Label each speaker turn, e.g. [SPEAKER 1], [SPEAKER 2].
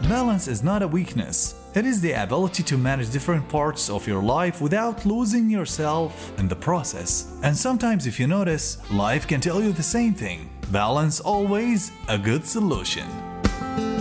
[SPEAKER 1] Balance is not a weakness. It is the ability to manage different parts of your life without losing yourself in the process. And sometimes, if you notice, life can tell you the same thing. Balance always a good solution.